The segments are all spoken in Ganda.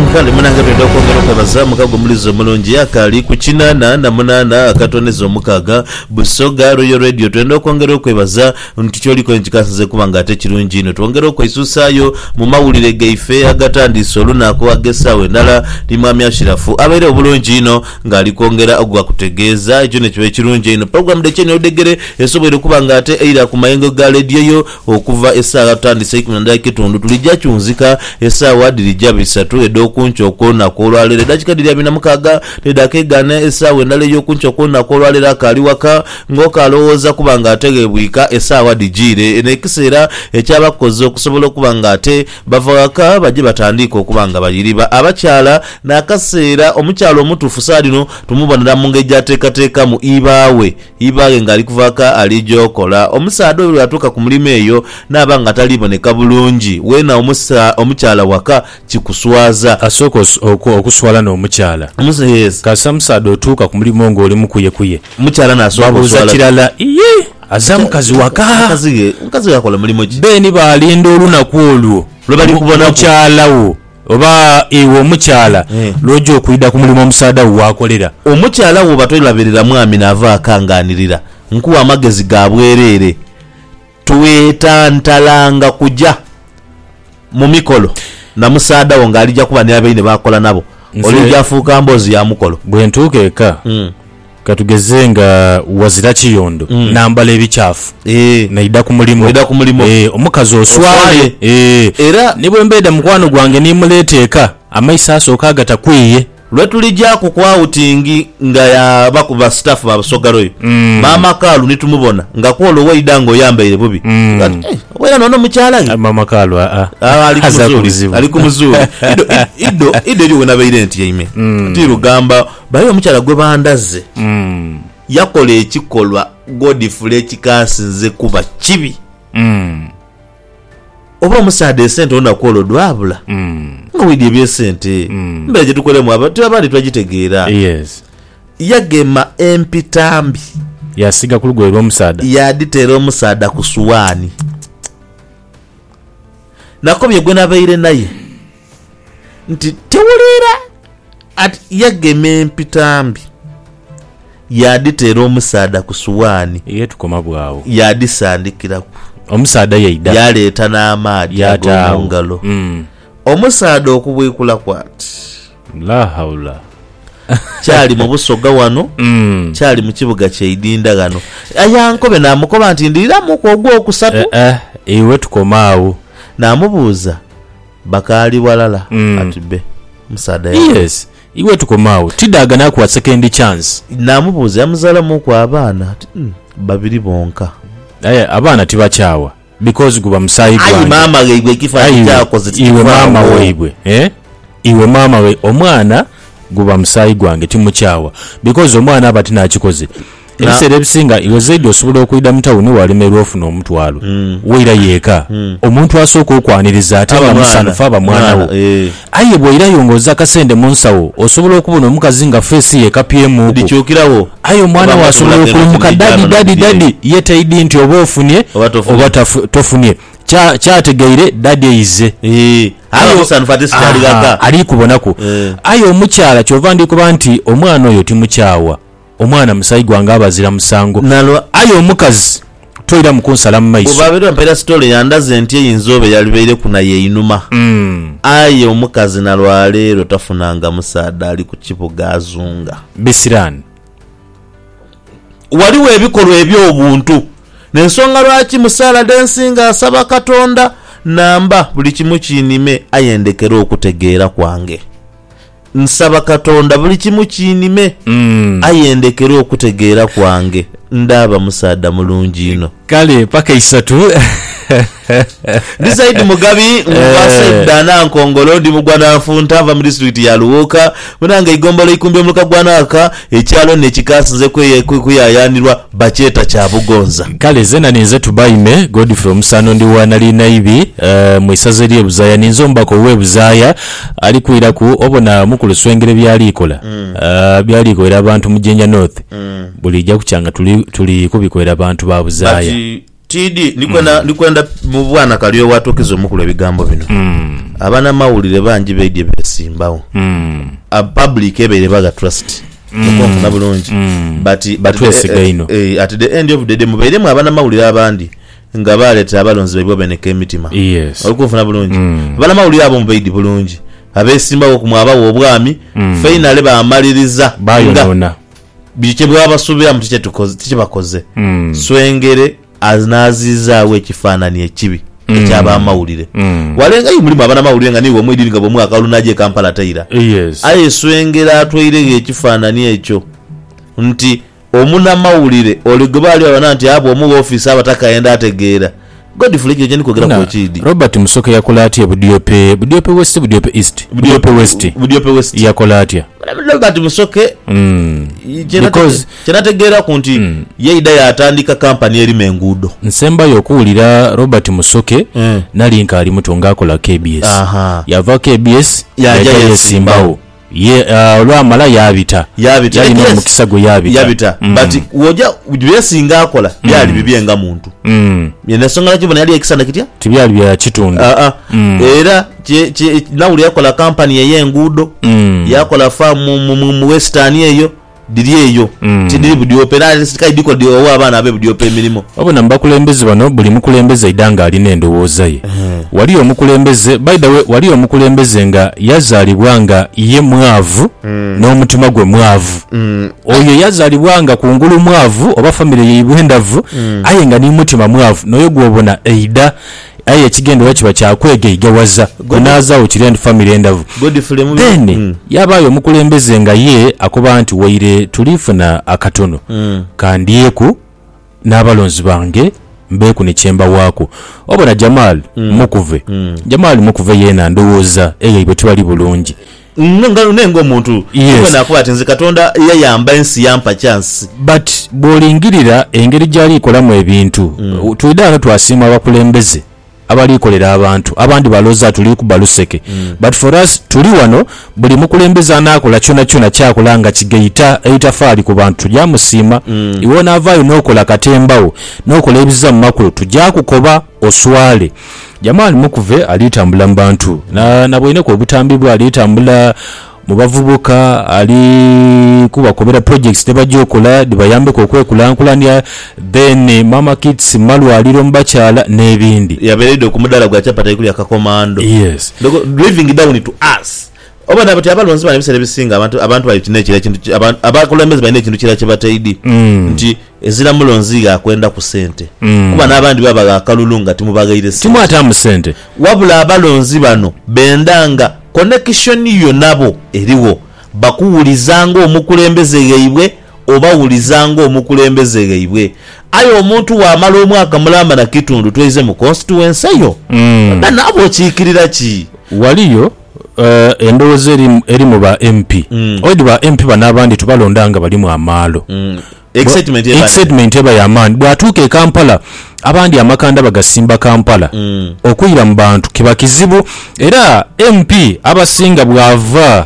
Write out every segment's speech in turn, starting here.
kale munanga twenda okwongera okwebaza mukago mulizo mulungi akali ku 88 akatoneza omukaga Busoga Royal Radio twenda okwongera okwebaza nti kyoliko nkikasize kuba nga ate kirungi ino twongera okwesusayo mu mawulire gaife agatandise olunaku agesaawe endala ndi mwami Ashirafu abaire obulungi ino ng'ali kwongera ogwa kutegeeza ekyo ne kiba ekirungi ino program de kyene odegere esobwere kuba nga ate eira ku mayengo ga radio yo okuva essaawa tutandise 12 tulijja kyunzika essaawa dirijja 3 edokuncho okona kolwalere dakika diri 26 nedakegana essaawa endala ey'okuncho okona kolwalere akali waka ng'okalowooza kuba nga ategebwika essaawa dijire n'ekiseera ekyabakoze okusobola okuba nga ate bava waka bajje batandika okuba nga bayiriba abakyala n'akaseera omukyalo omutuufu saalino tumubonera mu ngeri gy'ateekateeka mu ibaawe ng'ali kuvaaka alijookola omusaada oyo atuuka ku mulimu eyo n'aba nga taliboneka bulungi weena omukyala waka kikuswaza asooka okuswala n'omukyala kasa musaada otuuka ku mulimu ng'oli mukuye mukyala n'asooka okuswala kirala iye aza mukazi waka mukazi akola mulimu ki beeni baalinda olunaku olwo lwe bali kubona mukyalawo oba ewe omukyala lwojja okuyida ku mulimu omusaada wo wakolera omukyala wo batwelaberera mwami n'ava akangaanirira nkuwa amagezi ga bwereere twetantalanga kujja mu mikolo na musaada wo ng'alijja kuba ne abeine bakola nabo olijja afuuka mboozi ya mukolo bwe ntuuka eka katugeze nga wazira kiyondo nambala ebikyafu naida ku mulimu omukazi oswale era ne bwe mbeeda mukwano gwange nimuleeta eka amaiso asooka agatakwiye lwe tulijja ku kwautingi nga yabakuba staff babasogaroyo mama Kalu nitumubona nga kwolo waida ngo yambaire bubi wera nono mukyala mama Kalu ali ku muzuri ido liwe nabaire nti yaime ati rugamba bayo omukyala gwe bandaze yakola ekikolwa Godfrey ekikasinze kuba kibi oba omusaada esente onda kwolo dwabula nga widi ebyesente mbere gye tukolemu abandi twagitegeera yagema empitambi yasiga ku lugoye lw'omusaada yaditeera omusaada ku suwaani nakobye gwe nabaire naye nti tewulira ati yagema empitambi yaditeera omusaada ku suwaani yetukoma bwawo yadisandikiraku omusaada yaida yaleeta n'amaadi ag'omungalo omusaada okubwekula kwati la haula kyali mu Busoga wano kyali mu kibuga kyeidinda gano ayankobe n'amukoba nti ndiramu kwogwa okusatu ewe tukomaawo n'amubuuza bakaali walala ati be musaada yes iwe tukomaawo tidaga nakuwa second chance n'amubuuza yamuzaalamu ku abaana ati babiri bonka abaana tibakyawa because guba musayi gwange ayi mama weibwe kifa kyakoze iwe mama weibwe iwe mama we omwana guba musayi gwange timukyawa because omwana abati nakikoze ebiseera ebisinga iwe zaidi osobola okuyida mu tawuni walemerwa ofuna omutwalo weira yeeka omuntu asooka okwaniriza ate nga musanufu aba mwana wo aye bw'oirayo ng'oza akasende mu nsawo osobola okubona omukazi nga feesi yeekapyemu dikyukirawo aye omwana we asobola okulumuka dadi ye taidi nti oba ofunye oba tofunye kyategeire dadi eyize ali kubonako aye omukyala kyova ndikuba nti omwana oyo timukyawa omwana musayi gwange abazira musango aye omukazi toira mukunsala mu maiso obabera mpera story yandaze nti eyinza obe yalibeire kuna yeinuma aye omukazi nalwaleero tafunanga musaada ali ku kibuga azunga bisirani waliwo ebikolwa eby'obuntu n'ensonga lwaki musaala densinga asaba Katonda namba buli kimu kinime ayendekera okutegeera kwange nsaba Katonda buli kimu kinime ayendekera okutegeera kwange ndaba musaada mulungi ino kale paka 3 Disaidi Mugabi ngwasa dana nkongolo ndi mugwana nfunta ava mu district ya Luwoka munanga igombolo ikumbye muluka gwanaka ekyalo ne kikasinze kuyayanirwa bacheta kya Bugonza kale zena ninze tubayime Godfrey Musano ndi wanali naibi mwisaze lye buzaya ninzo mbako we buzaya ali kuira ku obona mukulu swengere byalikola byalikola abantu mujenya north bulijja kuchanga tuli kubikolera abantu ba buzaya TD nikwenda mu bwana kalyo watukiza omukulu ebigambo bino abana mawulire bangi beedye besimbawo a public ebere baga trust okonfuna bulungi but at the end of the day mubeeremu abana mawulire abandi nga baleeta abalonzi bebyo beneka emitima okonfuna bulungi abana mawulire abo mubeedi bulungi abesimbawo kumwabawo obwami finally baamaliriza bayonona biche bwabasubira mu tiche bakoze swengere azinazizaawo ekifaananyi ekibi ekyaba amawulire walenga mulimu abana mawulire nga niwe mwidiri nga bomwaka lunaje Kampala tayira aye swengera atweire ekifaananyi ekyo nti omuna mawulire oligobali abana nti abo mu office abatakaenda ategeera Godfrey kyo jeni kogera ko chidi Robert Musoke yakola atya budiope west budiope east budiope west yakola atya Robert Musoke kyenategeera ku nti yeida yatandika kampani eri mengudo nsemba yokuwulira Robert Musoke nalinka ali mutonga akola KBS yava KBS yaja yesimbawo olwamala yabita yalina omukisa gwe yabita but woja byesinga akola byali bibyenga muntu yenesonga nakibona yali ekisana kitya tibyali bya kitundu era nawuli yakola kampani y'enguudo yakola farm mu western eyo diri eyo tidiri budiope na sikaidiko dio abana abe budiope emilimo obona mbakulembeze bano buli mukulembeze idanga alina endowooza ye wali omukulembeze by the way wali omukulembeze nga yazalibwanga ye mwavu n'omutima gwe mwavu oyo yazalibwanga ku ngulu mwavu oba family ye ibwendavu aye nga ni mutima mwavu noyo gwobona eida aye ekigendo wakiba kyakwegeyigawaza kunaza okirend family endavu then yabayo omukulembeze nga ye akoba nti waire tulifuna akatono kandieku n'abalonzi bange mbeku ne kyemba wako obona Jamal Mukuve yena ndowooza eyo ibe twali bulungi nengo muntu kubona ko atinze Katonda yayamba ensi yampa chance but bolingirira engeri gyali ikolamu ebintu tuidana twasima abakulembeze abalikolera abantu abandi baloza tuli ku baluseke but for us tuli wano buli mukulembeza anakola kyona kyakolanga kigeita eitafali ku bantu jamusima iwona avayo nokola katembawo nokola ebiza mu makulu tujja kukoba oswale Jamal Mukuve alitambula mu bantu na bwine ko butambi bwa alitambula mu bavubuka ali kubakobera projects tebajokola dibayambe ko kwekulankulanya then mama kids malwaliro mbachala nebindi yaberedo kumudala gwa chapata ikuli akakomando driving down to us obana bati abalonzi bane bisere bisinga abantu bali tinekira kintu abakulembeze bane kintu kira kibataidi nti ezira mulonzi ga kwenda ku sente kuba nabandi baba akalulunga timubagaire sente timwata mu sente wabula abalonzi bano bendanga connection yo nabo eriwo bakuwulizanga omukulembeze geibwe obawulizanga omukulembeze geibwe ayo omuntu wa mala omwaka mulamba na kitundu tweze mu constituency yo nabo chikirira ki waliyo endowooza eri mu ba MP odi ba MP banabandi tubalondanga bali mu amaalo excitement eba yamaani bwatuuka e Kampala abandi amakanda bagasimba Kampala okuyira mu bantu kiba kizibu era MP abasinga bwava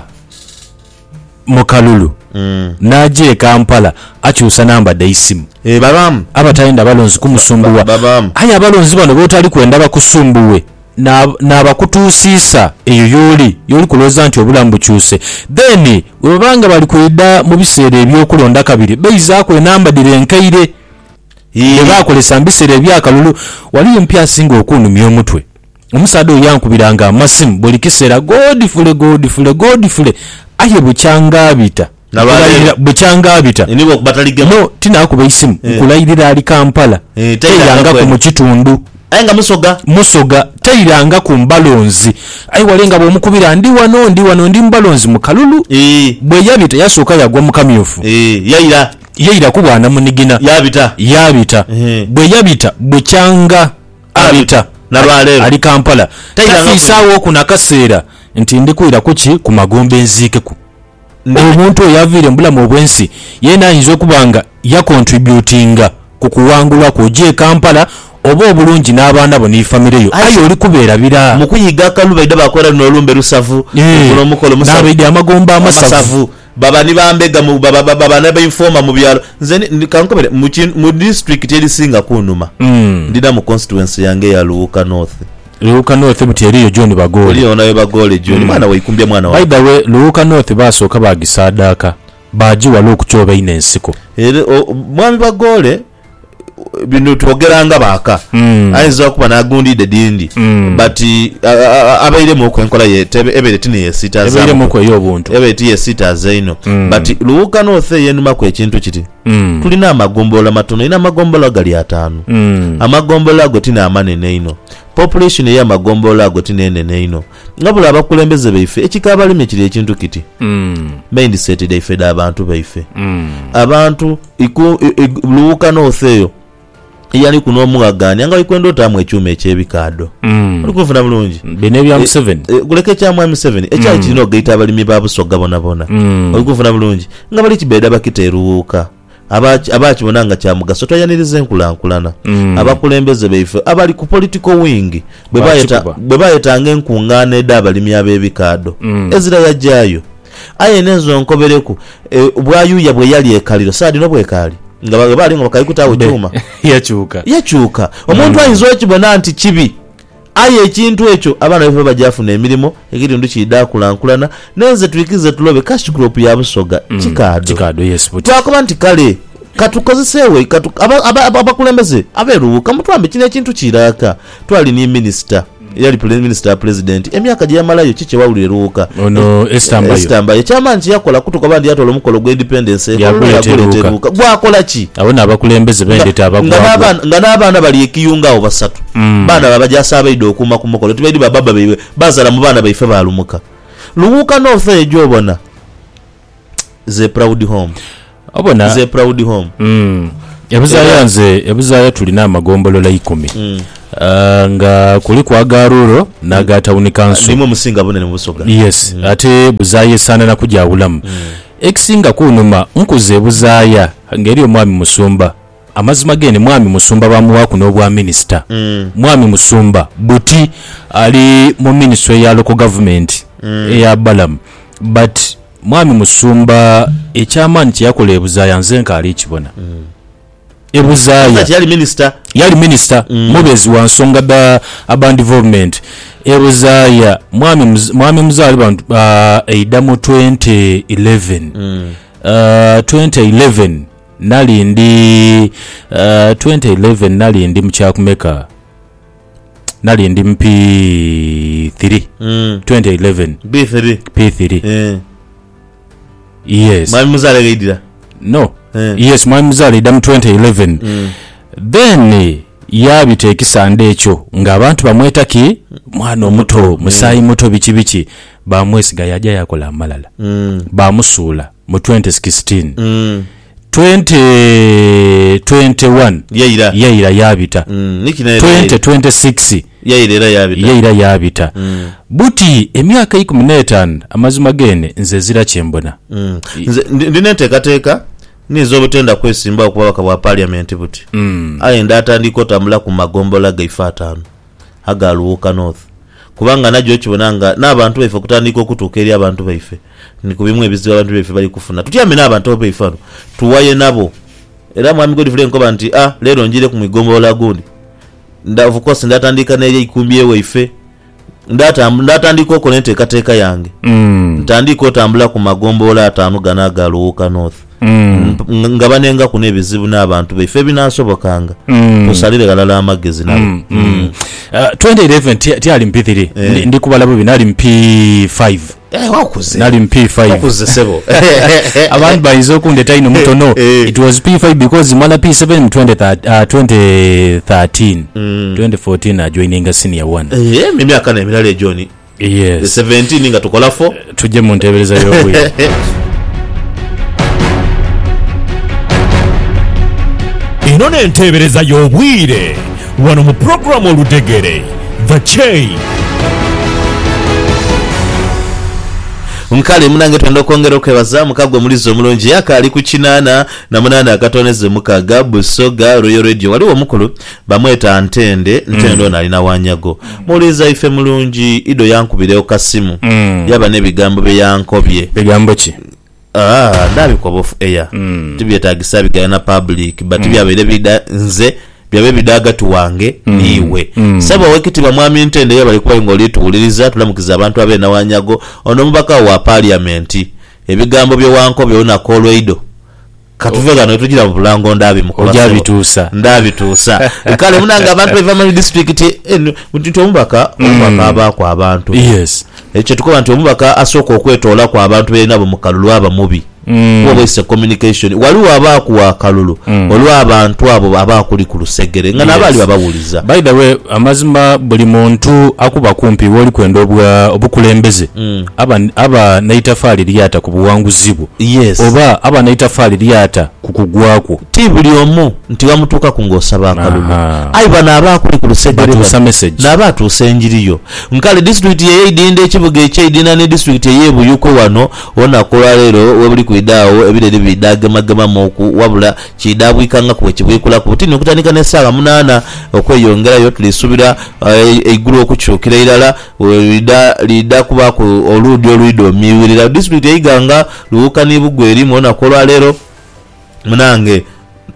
mu kalulu naje e Kampala akyusa namba daisimu babamu abatayenda balonzi kumusumbuwa aye abalonzi bano botali kwenda bakusumbuwe n'abakutuusiisa eyo yoli kuloza nti obulamu bukyuse then webanga bali kwida mu biseera ebyokulonda kabiri beizaako enamba direnkaire ebakolesa mbiseera ebyakalulu wali empya asinga okunumya omutwe omusaada oyo yankubiranga amasimu buli kiseera godifule aye bukyangabita no tinakuba isimu nkulayirira ali Kampala teyanga ku mu kitundu ayenga musoga teyiranga ku mbalonzi ayi walenga bomukubira ndi wano ndi mbalonzi mu kalulu bwe yabita yasooka yagwa mu kamyufu yayira ku bwana munigina yabita bwe yabita bukyanga abita nalwalero ali Kampala tafiisaawo kunakaseera nti ndikuira kuki ku magombe enzikeku omuntu oyaviire mu bulamu obwensi yena ayinza okubanga yakontributinga ku kuwangulwa kujje Kampala oba obulungi n'abaana bo ne famire yo ayo oli kubeerabira mu kuyiga akalu baida bakola n'olumbe lusavu n'omukolo musavu n'abaida amagomba amasavu baba ni bambega mu baba na informa mu byalo nze kankobere mu district elisinga kunuma ndina mu constituency yange ya Luuka North buti eriyo John Bagole eriyo nayo Bagole John mwana waikumbya mwana wa by the way Luuka North basooka bagisaadaka baji wali okucoba ine ensiko mwami Bagole bino twogeranga baka ayinza okuba nagundide dindi but abaire mu kwenkola yetebe ebere tini yesita ebere mu kweyo obuntu ebere ti yesita zaino but Luuka North yenuma ku ekintu kiti tulina amagombola matono ina amagombola gali 5 amagombola ago tina amanene ino population ya magombola ago tina enene ino ngabula abakulembeze baife ekikabalime kiri ekintu kiti mindset daife da abantu baife abantu Luuka North eyo yani kuno omugaganya nga ikwendo tamwe ekyuma ekyebikado olikufuna bulungi bine bya 7 guleke kyamwa 7 ekyali kino gaita abalimi babusoga bona olikufuna bulungi nga bali kibeda bakiteruuka abakibonanga kya mugaso toyaniriza enkulankulana abakulembeze baife abali ku political wing bwe bayetanga enkungana edda abalimi ab'ebikado ezira yajjayo aye nezo nkobereku bwayuya bwe yali ekaliro saadi no bwekali nga bali ngo bakayikutawo cyuma yachuka omuntu ayinzo ekibona nti kibi aye ekintu ekyo abana baffe bajafuna emilimo ekiri ndu kida kulankulana nenze tulikize tulobe cash crop ya busoga kikado yes but twakoba nti kale katukozesewe abakulembeze aberuuka mutwambe kine ekintu kiraka twali ni minister yali minister president emyaka gye yamalayo kiche wawulire Luuka ono Estambayo kyamanji yakola kutuka bandi yatola omukolo gwe independence yakuleteruka gwakola ki abona abakulembeze bendeta abagwa nga n'abaana bali ekiyungawo basatu baana babajasa abaide okuma ku mukolo tibaidi bababa baiwe bazala mu baana baife balumuka Luuka North ejobona ze proud home abona ze proud home ebuzaya tulina amagombolola 10 nga kuli kwa Garuro na Gatawuni Council ndimo musinga bonene mu busoga yes ate buzaye sana na kujawulamu ekisinga kunuma nkuze buzaya ngeri omwami Musumba amazima gene mwami Musumba bamuwa kuno obwa minister mwami Musumba buti ali mu ministry ya local government eya Balam but mwami Musumba ekyamani kyakola ebuzaya nzenka ali kibona ebuzaya yali minister mubezi wa nsonga da urban development ebuzaya mwami muzali bantu eida mu 2011 nalindi 2011 nalindi mukyakumeka nalindi MP3 2011 P3 yes mwami muzali gaidira no yes mwami muzali dam 2011 then yabitekisande ekyo ng'abantu bamwetaki mwana omuto musayi muto bichi bamwesiga yaja yakola amalala bamusuula mu 2016 2021 yaira yabita 2026 yaira yabita buti emyaka 15 amazima gene nze zira kyembona ndinetekateeka nizo obutenda kwesimba okuba bakabwa parliament buti aye ndatandika tambula ku magombola gaife 5 aga Luuka North kubanga najjo kibonanga n'abantu baife kutandika okutuuka eri abantu baife ni kubimu ebizibu abantu baife bali kufuna tutyame n'abantu baife tuwaye nabo era mwami Godfrey nkoba nti lero njire ku migombola gundi of course ndatandika n'eri ikumbi ewaife ndatandika okola enteekateeka yange ntandika otambula ku magombola 5 gana aga Luuka North nga banenga kuno ebizibu n'abantu baife binasobokanga tusalire galala amagezi nabo 2011 tiali MP3 ndikubala bubi nali MP5 wakuze nali MP5 wakuze sebo abantu bayizo kunde taino mutono it was P5 because mala P7 in 2014 ajoininga senior 1 mimi akana emirale John yes 17 nga tukola 4 tuje mu ntebereza y'obwe ino n'entebereza y'obwire wano mu programu Oludegere The Chain nkale munange twenda okwongera okwebaza mukagwa mulizo omulungi yakali ku 88 akatoneze mukaga Busoga Royal Radio waliwo omukulu bamweta Ntende ono alina Wanyago muliza ife mulungi Ido yankubireo kasimu yaba n'ebigambo bye yankobye bigambo ki ndabi kwa bofu eya tibyetagisa bigana public but byabere bida nze byabe bidaga tuwange niwe saba wekiti bamwami Ntende yabali kwa ngoli tuwuliriza tulamukiza abantu abe na Wanyago ono mubaka wa parliament ebigambo bye wankobye ona kolweido katuvega no tugira mu bulango ndabi mukola ndabituusa kale munanga abantu bava mu district ntito omubaka aba kwa abantu yes ekyo tukoba nti omubaka asooka okwetoola kwa abantu benabo mu kalulu abamubi obwese communication waliwo abakuwa kalulu waliwo abantu abo abakuli ku lusegere nga nabali babawuliza by the way amazima buli muntu akuba kumpi woli kwenda obukulembeze aba naitafali lyata ku buwanguzibu yes oba aba naitafali lyata kukugwako ti buli omu nti wamutuuka ku ng'osaba kalulu ayi bana abakuli ku lusegere n'abatuusa enjiriyo nkale district yeidinde ekibuga ekyeidina ne district eyebuyuko wano onakola leero webuli kuidawo ebireri bidagemagema moku wabula kidabwikanga ku ekibwikula ku tini okutandika n'essaawa 8 okweyongerayo tulisubira eigulu okukyukira irala lida kuba ku oluido miwirira district eyiganga luuka nibugwe erimu onakola leero munange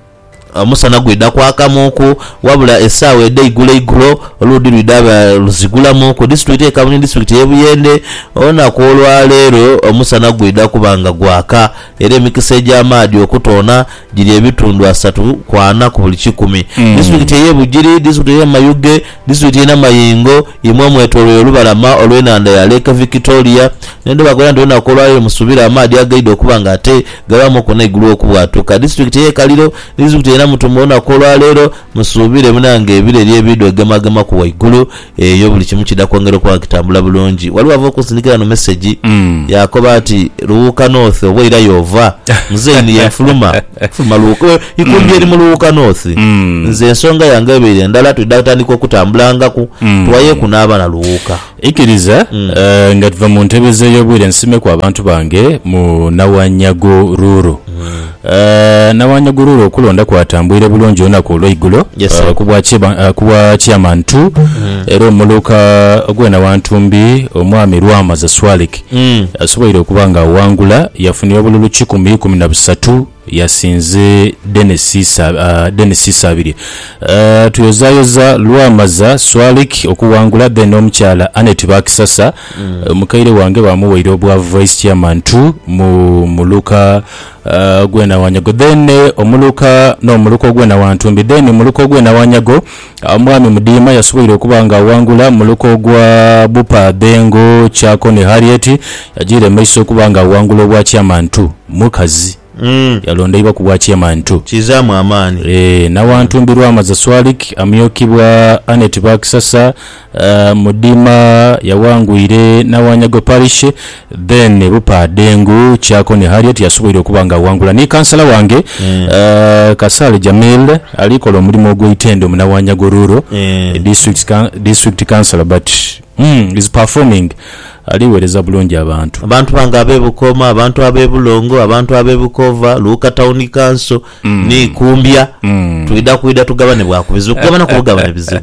musana gwida kwakamuku wabula essaawa edde igulo oludi lidaba luzigulamuku district ekamuni district yebuyende onakolwa leero omusana gwida kubanga gwaka era emikisa egy'amaadi okutona giri ebitundu 3 kwana ku buli 10 district eyebugiri district eyemayuge district ena mayingo imwe omwetolero olubalama olw'enanda ya Lake Victoria nendo bagola ndo onakolwa leero musubira amaadi agaida okubanga ate gabamu kona igulu okubwatuka district eyekaliro district ena mutumona kolwa leero musubire munange ebireri ebido gemagema ku waigulu eyo buli kimu kidakwongera kwa kitambula bulungi waliwo avo kusinikira no message yakoba ati ruuka north obwira yova muzeni yefuluma luuka ikumbye eri mu luuka north nze ensonga yange ebere ndala tudatandika okutambulanga ku twaye kunaaba na luuka ikiriza nga tuva mu ntebe z'eyobwire nsime ku abantu bange mu Nawanyago ruro Nawanyago ruro okulonda kwatambwire bulungi onako olw'eigulo kubwa chairman 2 era omuluka ogwena wantumbi omwami Lwamaza Swalik asoboire okubanga wangula yafunira bululu 1013 yasinze Dennis Sabiri tuyozayoza Lwamaza Swalik okuwangula then omukyala Anet Bakisasa mukaire wange bamuwaire obwa vice chairman 2 mu muluka gwena Wanyago then omuluka gwena wantumbi then omuluka gwena Wanyago omwami Mudima yasoboire okubanga wangula muluka gwa Bupa Dengo Chako ne Harriet yajire maiso okubanga wangula obwa chairman 2 mukazi yalondeibwa ku bwa chairman 2 kizamu amaani nawantumbi Lwamaza Swalik amyokibwa Anet Bakisasa Mudima yawangwire Nawanyago parish then Bupa Dengu Chako ne Harriet yasoboire okubanga wangula ni kansala wange Kasale Jamil alikola omulimu ogw'itendo mu Nawanyago rural district councillor but is performing aliwereza bulungi abantu banga abebukoma abantu abebulongo abantu abebukova Luuka Town Council ni kumbya tuida tugabane bwakubizu kugabana kubugabane bizibu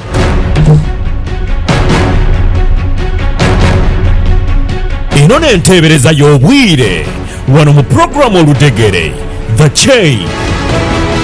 ino n'enteebereza y'obwire wano mu programu olutegere The Chain